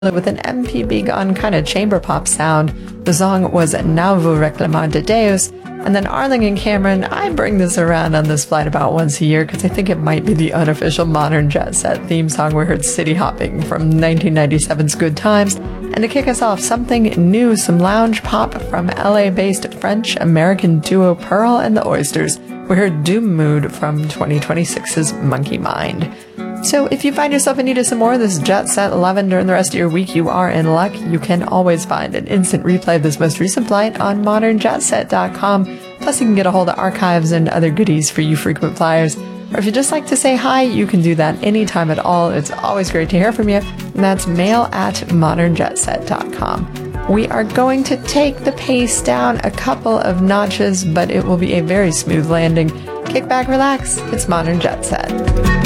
with an MPB Gone kind of chamber pop sound. The song was Now Vous Reclamez de Deus. And then Arling and Cameron, I bring this around on this flight about once a year because I think it might be the unofficial Modern Jet Set theme song. We heard City Hopping from 1997's Good Times. And to kick us off, something new, some lounge pop from LA-based French-American duo Pearl and the Oysters. We heard Doom Mood from 2026's Monkey Mind. So if you find yourself in need of some more of this Jet Set 11 during the rest of your week, you are in luck. You can always find an instant replay of this most recent flight on modernjetset.com. Plus, you can get a hold of archives and other goodies for you frequent flyers. Or if you'd just like to say hi, you can do that anytime at all. It's always great to hear from you. And that's mail@modernjetset.com. We are going to take the pace down a couple of notches, but it will be a very smooth landing. Kick back, relax. It's Modern Jet Set.